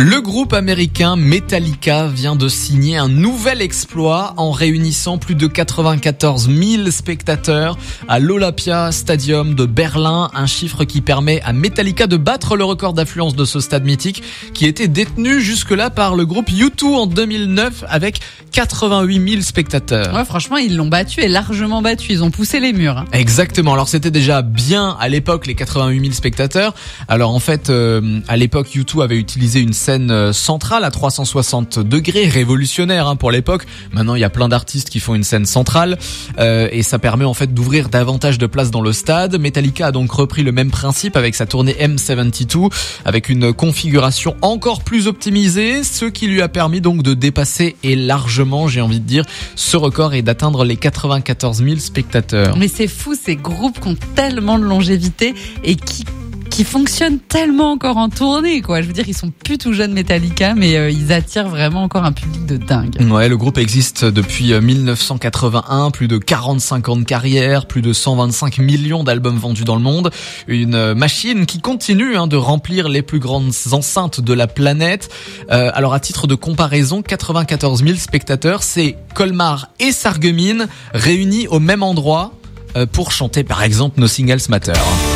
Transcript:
Le groupe américain Metallica vient de signer un nouvel exploit en réunissant plus de 94 000 spectateurs à l'Olympia Stadium de Berlin, un chiffre qui permet à Metallica de battre le record d'affluence de ce stade mythique qui était détenu jusque-là par le groupe U2 en 2009 avec 88 000 spectateurs. Ouais, franchement, ils l'ont battu et largement battu. Ils ont poussé les murs. Exactement. Alors c'était déjà bien à l'époque les 88 000 spectateurs. Alors en fait, à l'époque, U2 avait utilisé une scène centrale à 360 degrés, révolutionnaire pour l'époque. Maintenant, il y a plein d'artistes qui font une scène centrale et ça permet en fait d'ouvrir davantage de place dans le stade. Metallica a donc repris le même principe avec sa tournée M72 avec une configuration encore plus optimisée, ce qui lui a permis donc de dépasser et largement, j'ai envie de dire, ce record et d'atteindre les 94 000 spectateurs. Mais c'est fou, ces groupes qui ont tellement de longévité et qui fonctionnent tellement encore en tournée, quoi. Je veux dire, ils sont plus tout jeunes Metallica, mais ils attirent vraiment encore un public de dingue. Ouais, le groupe existe depuis 1981, plus de 45 ans de carrière, plus de 125 millions d'albums vendus dans le monde, une machine qui continue de remplir les plus grandes enceintes de la planète. Alors à titre de comparaison, 94 000 spectateurs, c'est Colmar et Sarreguemines réunis au même endroit pour chanter par exemple Nothing Else Matters.